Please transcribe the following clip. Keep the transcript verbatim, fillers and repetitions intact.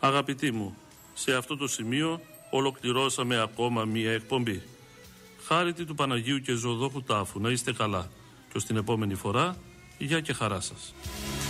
Αγαπητοί μου, σε αυτό το σημείο ολοκληρώσαμε ακόμα μία εκπομπή. Χάρητη του Παναγίου και Ζωοδόχου Τάφου, να είστε καλά. Και ως την επόμενη φορά, γεια και χαρά σας.